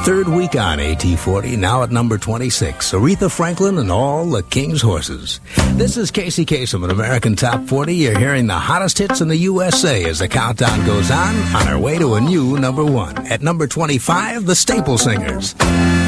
third week on AT40, now at number 26, Aretha Franklin and All the King's Horses. This is Casey Kasem at American Top 40. You're hearing the hottest hits in the USA as the countdown goes on our way to a new number one. At number 25, the Staple Singers.